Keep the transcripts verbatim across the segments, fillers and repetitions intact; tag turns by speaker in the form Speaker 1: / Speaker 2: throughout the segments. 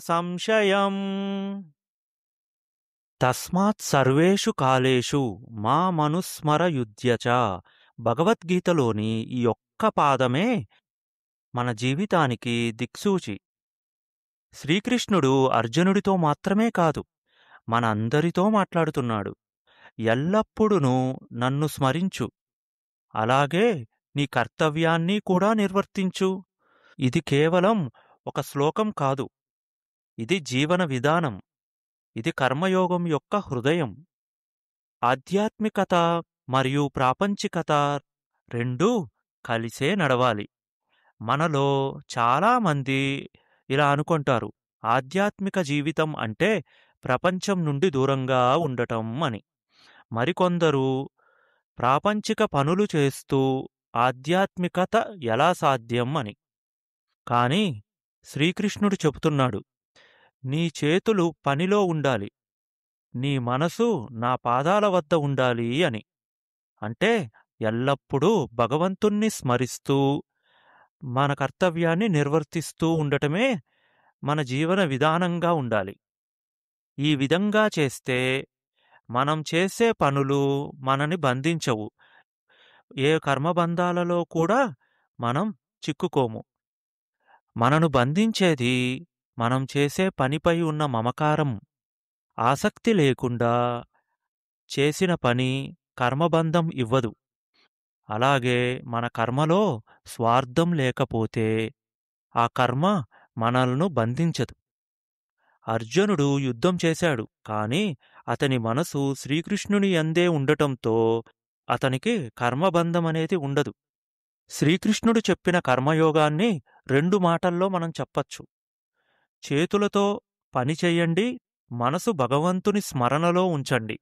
Speaker 1: సంశయం. తస్మాత్ సర్వేషు కాలేషు మామనుస్మరయుధ్య చ. భగవద్గీతలోని ఈ ఒక్క పాదమే మన జీవితానికి దిక్సూచి. శ్రీకృష్ణుడు అర్జునుడితో మాత్రమే కాదు, మన అందరితో మాట్లాడుతున్నాడు. ఎల్లప్పుడూ నన్ను స్మరించు, అలాగే నీ కర్తవ్యాన్ని కూడా నిర్వర్తించు. ఇది కేవలం ఒక శ్లోకం కాదు, ఇది జీవన విధానం. ఇది కర్మయోగం యొక్క హృదయం. ఆధ్యాత్మికత మరియు ప్రాపంచికత రెండూ కలిసే నడవాలి. మనలో చాలామంది ఇలా అనుకుంటారు, ఆధ్యాత్మిక జీవితం అంటే ప్రపంచం నుండి దూరంగా ఉండటం అని. మరికొందరు ప్రాపంచిక పనులు చేస్తూ ఆధ్యాత్మికత ఎలా సాధ్యం అని. కానీ శ్రీకృష్ణుడు చెబుతున్నాడు, నీ చేతులు పనిలో ఉండాలి, నీ మనసు నా పాదాల వద్ద ఉండాలి అని. అంటే ఎల్లప్పుడూ భగవంతుణ్ణి స్మరిస్తూ మన కర్తవ్యాన్ని నిర్వర్తిస్తూ ఉండటమే మన జీవన విధానంగా ఉండాలి. ఈ విధంగా చేస్తే మనం చేసే పనులు మనని బంధించవు, ఏ కర్మబంధాలలో కూడా మనం చిక్కుకోము. మనను బంధించేది మనం చేసే పనిపై ఉన్న మమకారం. ఆసక్తి లేకుండా చేసిన పని కర్మబంధం ఇవ్వదు. అలాగే మన కర్మలో స్వార్థం లేకపోతే ఆ కర్మ మనల్ని బంధించదు. అర్జునుడు యుద్ధం చేశాడు, కాని అతని మనసు శ్రీకృష్ణుని యందే ఉండటంతో అతనికి కర్మబంధమనేది ఉండదు. శ్రీకృష్ణుడు చెప్పిన కర్మయోగాన్ని రెండు మాటల్లో మనం చెప్పచ్చు. చేతులతో పని చెయ్యండి, మనసు భగవంతుని స్మరణలో ఉంచండి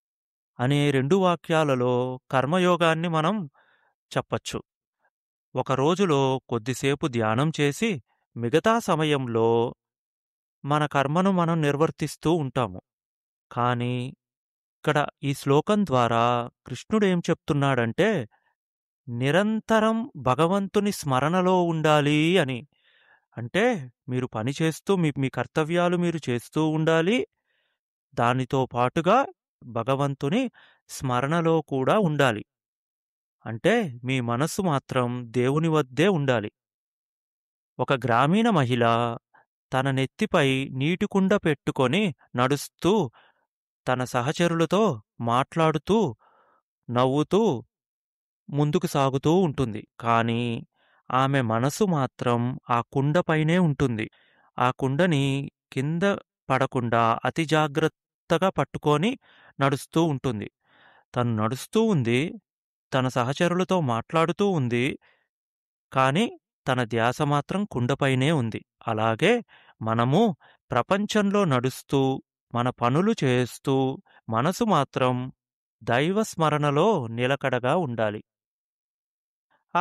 Speaker 1: అనే రెండు వాక్యాలలో కర్మయోగాన్ని మనం చెప్పచ్చు. ఒక రోజులో కొద్దిసేపు ధ్యానం చేసి మిగతా సమయంలో మన కర్మను మనం నిర్వర్తిస్తూ ఉంటాము. కానీ ఇక్కడ ఈ శ్లోకం ద్వారా కృష్ణుడేం చెప్తున్నాడంటే, నిరంతరం భగవంతుని స్మరణలో ఉండాలి అని. అంటే మీరు పని చేస్తూ మీ మీ కర్తవ్యాలు మీరు చేస్తూ ఉండాలి, దానితో పాటుగా భగవంతుని స్మరణలో కూడా ఉండాలి. అంటే మీ మనస్సు మాత్రం దేవుని వద్దే ఉండాలి. ఒక గ్రామీణ మహిళ తన నెత్తిపై నీటికుండ పెట్టుకొని నడుస్తూ తన సహచరులతో మాట్లాడుతూ నవ్వుతూ ముందుకు సాగుతూ ఉంటుంది. కానీ ఆమె మనసు మాత్రం ఆ కుండపైనే ఉంటుంది. ఆ కుండని కింద పడకుండా అతి జాగ్రత్తగా పట్టుకొని నడుస్తూ ఉంటుంది. తను నడుస్తూ ఉంది, తన సహచరులతో మాట్లాడుతూ ఉంది, కానీ తన ధ్యాస మాత్రం కుండపైనే ఉంది. అలాగే మనము ప్రపంచంలో నడుస్తూ మన పనులు చేస్తూ మనసు మాత్రం దైవ స్మరణలో నిలకడగా ఉండాలి.